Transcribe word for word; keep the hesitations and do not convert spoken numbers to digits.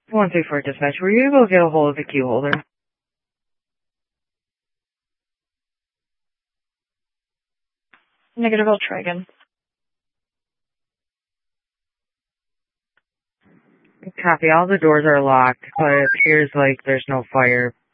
one three four dispatch, were you able to get a hold of the key holder? Negative, I'll try again. Copy, all the doors are locked, but it appears like there's no fire